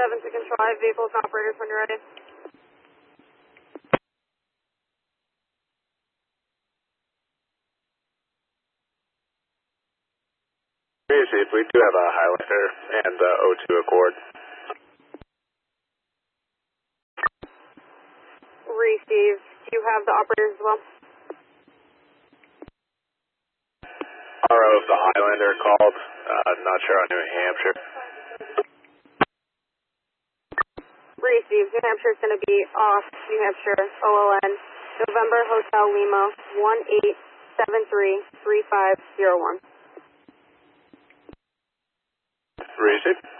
7 to control, I have vehicles and operators when you're ready. Chief, we do have a Highlander and O2 Accord. Receive. Do you have the operators as well? RO of the Highlander called, not sure on New Hampshire. Receive. New Hampshire is going to be off New Hampshire, OLN, November Hotel Lima, 1873-3501. Receive.